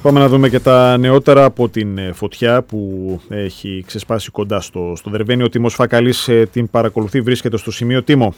Πάμε να δούμε και τα νεότερα από την φωτιά που έχει ξεσπάσει κοντά στο Δερβαίνιο. Ο Τίμος Φακαλής την παρακολουθεί, βρίσκεται στο σημείο. Τίμο.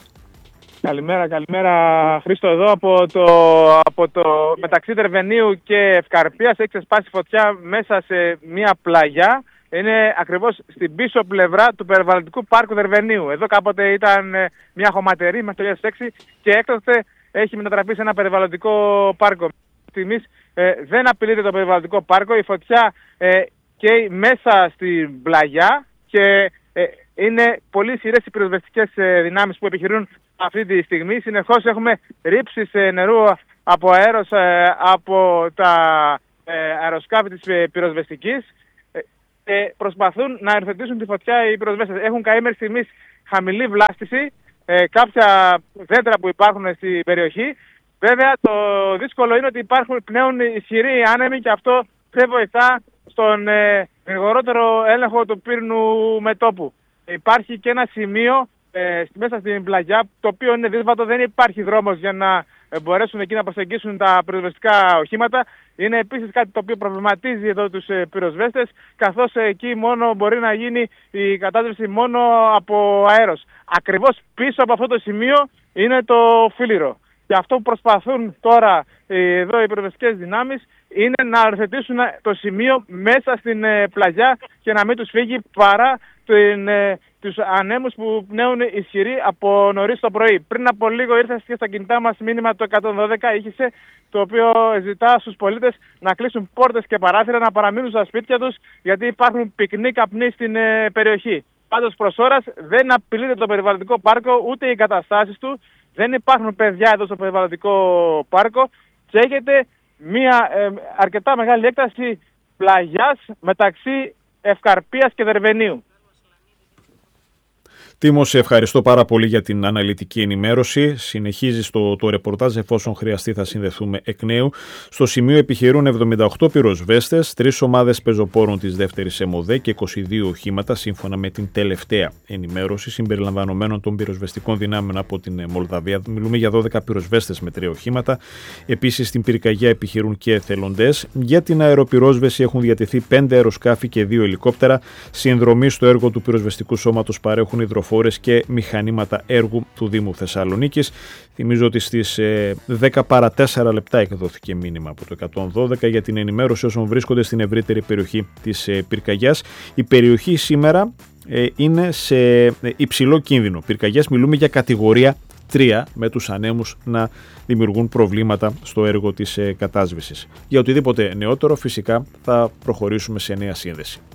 Καλημέρα Χρήστο, εδώ από το μεταξύ Δερβενίου και Ευκαρπίας έχει ξεσπάσει φωτιά μέσα σε μια πλαγιά. Είναι ακριβώς στην πίσω πλευρά του περιβαλλοντικού πάρκου Δερβενίου. Εδώ κάποτε ήταν μια χωματερή μέχρι το 2006 και έκτοτε έχει μετατραπεί σε ένα περιβαλλοντικό πάρκο. Στιγμής δεν απειλείται το περιβαλλοντικό πάρκο, η φωτιά καίει μέσα στην πλαγιά και είναι πολύ ισχυρές οι πυροσβεστικές δυνάμεις που επιχειρούν αυτή τη στιγμή. Συνεχώς έχουμε ρήψεις νερού από αέρος από τα αεροσκάφη της πυροσβεστικής και προσπαθούν να υιοθετήσουν τη φωτιά οι πυροσβέστες. Έχουν καεί μέχρι στιγμής χαμηλή βλάστηση κάποια δέντρα που υπάρχουν στην περιοχή. Βέβαια το δύσκολο είναι ότι υπάρχουν πλέον ισχυροί άνεμοι και αυτό δεν βοηθά στον γρηγορότερο έλεγχο του πύρινου μετώπου. Υπάρχει και ένα σημείο μέσα στην πλαγιά, το οποίο είναι δύσβατο, δεν υπάρχει δρόμος για να μπορέσουν εκεί να προσεγγίσουν τα πυροσβεστικά οχήματα. Είναι επίσης κάτι το οποίο προβληματίζει εδώ τους πυροσβέστες, καθώς εκεί μόνο μπορεί να γίνει η κατάσβεση μόνο από αέρος. Ακριβώς πίσω από αυτό το σημείο είναι το Φίλιρο. Και αυτό που προσπαθούν τώρα εδώ οι πυροσβεστικές δυνάμεις είναι να οριοθετήσουν το σημείο μέσα στην πλαγιά και να μην τους φύγει παρά τους ανέμους που πνέουν ισχυροί από νωρίς το πρωί. Πριν από λίγο ήρθε και στα κινητά μας μήνυμα το 112 ήχησε, το οποίο ζητά στους πολίτες να κλείσουν πόρτες και παράθυρα, να παραμείνουν στα σπίτια τους, γιατί υπάρχουν πυκνοί καπνοί στην περιοχή. Πάντως προς ώρας δεν απειλείται το περιβαλλοντικό πάρκο ούτε οι εγκαταστάσεις του. Δεν υπάρχουν παιδιά εδώ στο περιβαλλοντικό πάρκο και έχετε μια αρκετά μεγάλη έκταση πλαγιάς μεταξύ Ευκαρπίας και Δερβενίου. Τίμο, σε ευχαριστώ πάρα πολύ για την αναλυτική ενημέρωση. Συνεχίζεις το ρεπορτάζ, εφόσον χρειαστεί θα συνδεθούμε εκ νέου. Στο σημείο επιχειρούν 78 πυροσβέστες, 3 ομάδες πεζοπόρων της δεύτερης ΕΜΟΔΕ και 22 οχήματα, σύμφωνα με την τελευταία ενημέρωση, συμπεριλαμβανομένων των πυροσβεστικών δυνάμεων από την Μολδαβία. Μιλούμε για 12 πυροσβέστες με 3 οχήματα. Επίσης, στην πυρκαγιά επιχειρούν και εθελοντές. Για την αεροπυρόσβεση έχουν διατεθεί 5 αεροσκάφη και 2 ελικόπτερα. Συνδρομή στο έργο του πυροσβεστικού σώματος παρέχουν υδροφόρες και μηχανήματα έργου του Δήμου Θεσσαλονίκης. Θυμίζω ότι στις 10 παρά 4 λεπτά εκδόθηκε μήνυμα από το 112 για την ενημέρωση όσων βρίσκονται στην ευρύτερη περιοχή της πυρκαγιάς. Η περιοχή σήμερα είναι σε υψηλό κίνδυνο πυρκαγιάς. Μιλούμε για κατηγορία 3, με τους ανέμους να δημιουργούν προβλήματα στο έργο της κατάσβεσης. Για οτιδήποτε νεότερο φυσικά θα προχωρήσουμε σε νέα σύνδεση.